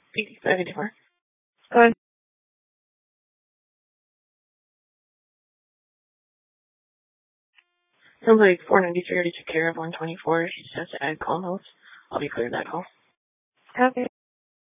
8584. Go ahead. Sounds like 493 already took care of 124. She just has to add call notes. I'll be clearing that call. Okay.